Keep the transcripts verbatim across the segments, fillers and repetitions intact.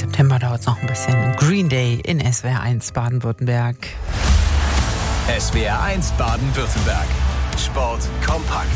September dauert es noch ein bisschen. Green Day in S W R eins Baden-Württemberg. S W R eins Baden-Württemberg. Sport kompakt.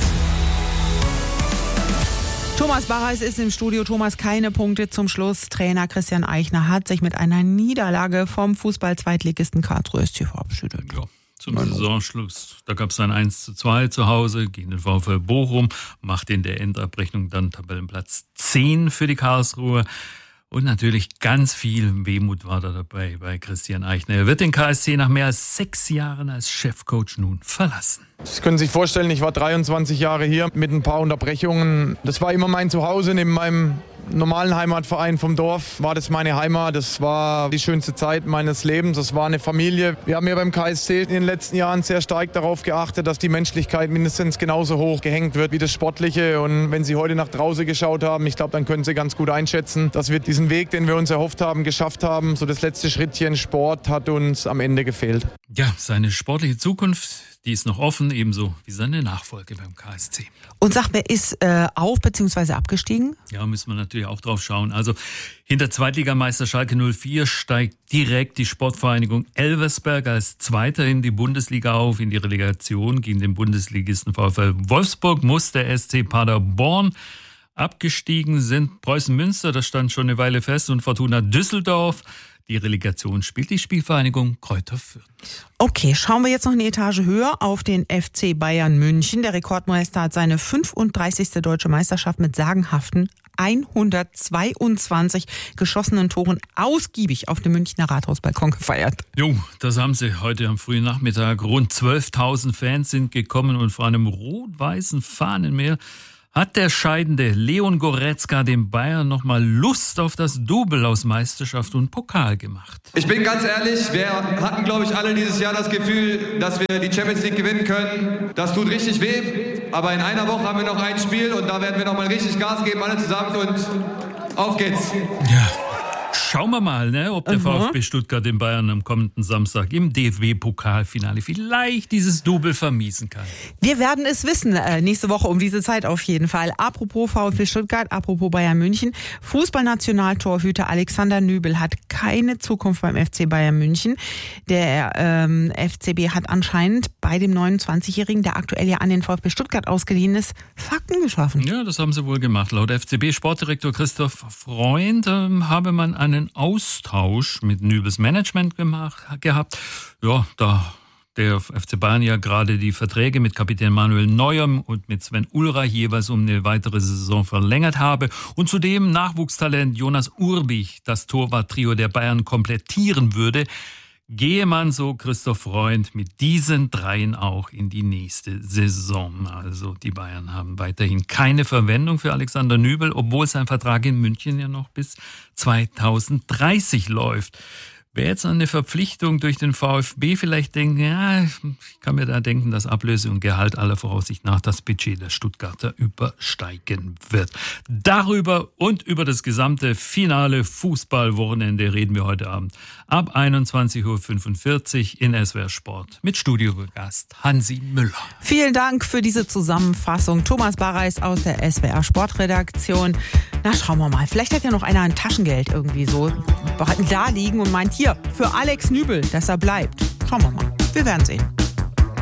Thomas Barreis ist im Studio. Thomas, keine Punkte zum Schluss. Trainer Christian Eichner hat sich mit einer Niederlage vom Fußball-Zweitligisten Karlsruhe S C verabschiedet. Ja. Zum Saisonschluss, da gab es ein eins zu zwei zu Hause gegen den VfL Bochum, macht in der Endabrechnung dann Tabellenplatz zehn für die Karlsruher. Und natürlich ganz viel Wehmut war da dabei bei Christian Eichner. Er wird den K S C nach mehr als sechs Jahren als Chefcoach nun verlassen. Sie können sich vorstellen, ich war dreiundzwanzig Jahre hier mit ein paar Unterbrechungen. Das war immer mein Zuhause neben meinem normalen Heimatverein vom Dorf. War das meine Heimat, das war die schönste Zeit meines Lebens, das war eine Familie. Wir haben hier beim K S C in den letzten Jahren sehr stark darauf geachtet, dass die Menschlichkeit mindestens genauso hoch gehängt wird wie das Sportliche. Und wenn Sie heute nach draußen geschaut haben, ich glaube, dann können Sie ganz gut einschätzen, dass wir diesen Weg, den wir uns erhofft haben, geschafft haben. So das letzte Schrittchen Sport hat uns am Ende gefehlt. Ja, seine sportliche Zukunft, die ist noch offen, ebenso wie seine Nachfolge beim K S C. Und sag, wer ist äh, auf- bzw. abgestiegen? Ja, müssen wir natürlich auch drauf schauen. Also hinter Zweitligameister Schalke null vier steigt direkt die Sportvereinigung Elversberg als Zweiter in die Bundesliga auf, in die Relegation gegen den Bundesligisten VfL Wolfsburg muss der S C Paderborn. Abgestiegen sind Preußen Münster, das stand schon eine Weile fest, und Fortuna Düsseldorf. Die Relegation spielt die Spielvereinigung Kräuter Fürth. Okay, schauen wir jetzt noch eine Etage höher auf den F C Bayern München. Der Rekordmeister hat seine fünfunddreißigste deutsche Meisterschaft mit sagenhaften hundertzweiundzwanzig geschossenen Toren ausgiebig auf dem Münchner Rathausbalkon gefeiert. Jo, das haben sie heute am frühen Nachmittag. Rund zwölftausend Fans sind gekommen und vor einem rot-weißen Fahnenmeer hat der scheidende Leon Goretzka den Bayern nochmal Lust auf das Double aus Meisterschaft und Pokal gemacht. Ich bin ganz ehrlich, wir hatten, glaube ich, alle dieses Jahr das Gefühl, dass wir die Champions League gewinnen können. Das tut richtig weh, aber in einer Woche haben wir noch ein Spiel und da werden wir nochmal richtig Gas geben, alle zusammen, und auf geht's. Ja. Schauen wir mal, ne, ob der Mhm. VfB Stuttgart den Bayern am kommenden Samstag im D F B-Pokalfinale vielleicht dieses Double vermiesen kann. Wir werden es wissen, äh, nächste Woche um diese Zeit auf jeden Fall. Apropos VfB Stuttgart, apropos Bayern München. Fußballnationaltorhüter Alexander Nübel hat keine Zukunft beim F C Bayern München. Der ähm, F C B hat anscheinend bei dem neunundzwanzigjährigen, der aktuell ja an den VfB Stuttgart ausgeliehen ist, Fakten geschaffen. Ja, das haben sie wohl gemacht. Laut F C B-Sportdirektor Christoph Freund ähm, habe man einen Austausch mit Nübels Management gemacht, gehabt. Ja, da der F C Bayern ja gerade die Verträge mit Kapitän Manuel Neuer und mit Sven Ulreich jeweils um eine weitere Saison verlängert habe und zudem Nachwuchstalent Jonas Urbich das Torwarttrio der Bayern komplettieren würde, gehe man, so Christoph Freund, mit diesen dreien auch in die nächste Saison. Also die Bayern haben weiterhin keine Verwendung für Alexander Nübel, obwohl sein Vertrag in München ja noch bis zweitausenddreißig läuft. Wer jetzt an eine Verpflichtung durch den VfB vielleicht denkt, ja, ich kann mir da denken, dass Ablöse und Gehalt aller Voraussicht nach das Budget der Stuttgarter übersteigen wird. Darüber und über das gesamte finale Fußballwochenende reden wir heute Abend ab einundzwanzig Uhr fünfundvierzig in S W R Sport mit Studiogast Hansi Müller. Vielen Dank für diese Zusammenfassung. Thomas Barreis aus der S W R Sportredaktion. Na, schauen wir mal. Vielleicht hat ja noch einer ein Taschengeld irgendwie so da liegen und meint, hier, für Alex Nübel, dass er bleibt. Schauen wir mal. Wir werden sehen.